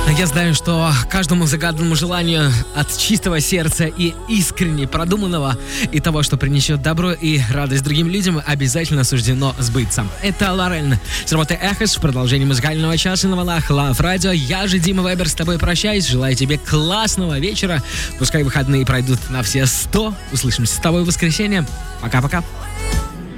Я знаю, что каждому загаданному желанию от чистого сердца и искренне продуманного, и того, что принесет добро и радость другим людям, обязательно суждено сбыться. Это Лорен с работы «Эхос» в продолжении музыкального часа на волнах Love Radio. Я же, Дима Вебер, с тобой прощаюсь. Желаю тебе классного вечера. Пускай выходные пройдут на все 100. Услышимся с тобой в воскресенье. Пока-пока.